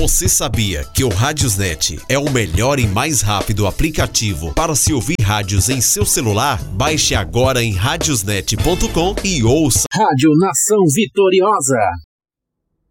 Você sabia que o Radiosnet é o melhor e mais rápido aplicativo para se ouvir rádios em seu celular? Baixe agora em radiosnet.com e ouça. Rádio Nação Vitoriosa.